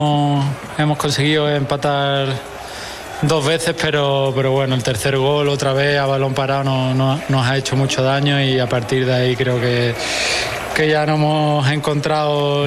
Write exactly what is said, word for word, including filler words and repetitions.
Hemos conseguido empatar dos veces, pero, pero bueno, el tercer gol otra vez a balón parado no, no, nos ha hecho mucho daño y a partir de ahí creo que, que ya no hemos encontrado